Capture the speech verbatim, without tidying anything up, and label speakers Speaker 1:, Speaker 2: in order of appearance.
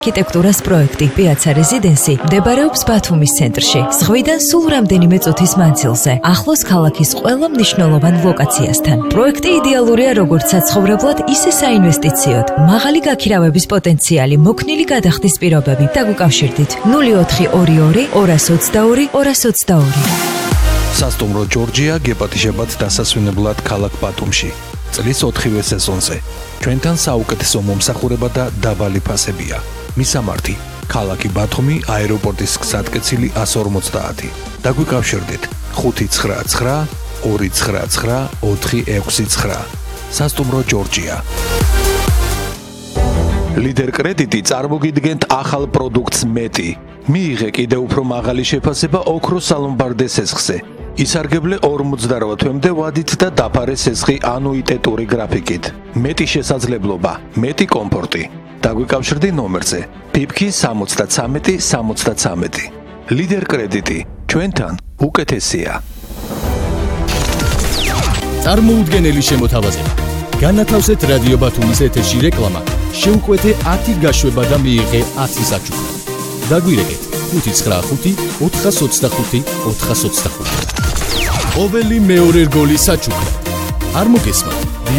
Speaker 1: არქიტექტურას პროექტი პიაცა რეზიდენსი მდებარეობს ბათუმის ცენტრში, ზღვიდან სულ რამდენიმე წუთის მანძილზე, ახლოს ქალაქის ყველა მნიშვნელოვან ლოკაციასთან. პროექტი იდეალურია როგორც საცხოვრებლად, ისე საინვესტიციოდ. მაღალი გაქირავების პოტენციალი, მოქნილი გადახდის პირობები. დაგვიკავშირდით ნული ოთხი ორი ორი ორას ოცდაორი ორას ოცდაორი.
Speaker 2: სასტუმრო ჯორჯია გეპატიჟებათ დასასვენებლად ქალაქ ბათუმში. წლის ოთხივე სეზონზე. ჩვენთან საუკეთესო მომსახურება და დაბალი ფასებია. მისამართი: ქალაქი ბათუმი, აეროპორტის გზატკეცილი εκατს ორმოცდაათი. დაგვიკავშირდით ხუთი ცხრა ცხრა ორი ცხრა ცხრა ოთხი ექვსი ცხრა. სასტუმრო ჯორჯია. ლიდერ კრედიტი წარმოგიდგენთ ახალ პროდუქტს მეტი. მიიღე კიდევ უფრო მაღალი შეფასება ოქროს სალომბარდე სესხზე. ისარგებლე ორმოცდაოთხ თვემდე ვადით და დაფარე სესხი ანუიტეტური გრაფიკით. მეტი შესაძლებლობა, მეტი კომფორტი. დაგვიკავშირდი ნომერზე პიპკი სამოცდათრამეტი სამოცდათრამეტი. ლიდერ კრედიტი, ჩვენთან უკეთესია.
Speaker 3: წარმოუდგენელი შემოთავაზება. განათავსეთ რადიო ბათუმის ეთერში რეკლამა, შეუკვეთე ათი გაშვება და მიიღე ათი საჩუქრ. დაგვირეკეთ ხუთი ცხრა ხუთი ოთხას ოცდახუთი ოთხას ოცდახუთი. ყოველი მეორე რგოლის საჩუქრ. არ მოგესმათ?